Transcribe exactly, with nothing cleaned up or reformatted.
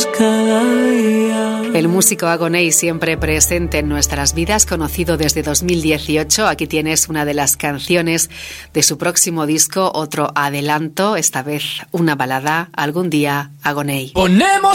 El músico Agoney, siempre presente en nuestras vidas, conocido desde dos mil dieciocho. Aquí tienes una de las canciones de su próximo disco, otro adelanto, esta vez una balada, Algún día, Agoney. Ponemos